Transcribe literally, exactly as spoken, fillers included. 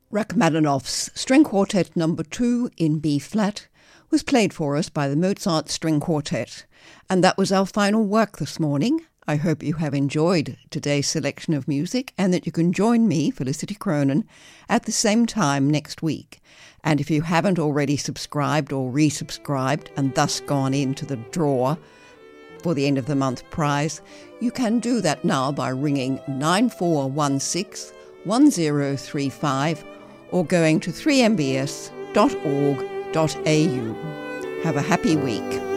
Rachmaninoff's String Quartet Number two in B-flat was played for us by the Mozart String Quartet, and that was our final work this morning. I hope you have enjoyed today's selection of music and that you can join me, Felicity Cronin, at the same time next week. And if you haven't already subscribed or resubscribed and thus gone into the draw for the end of the month prize, you can do that now by ringing nine four one six, one zero three five or going to three m b s dot org dot a u. Have a happy week.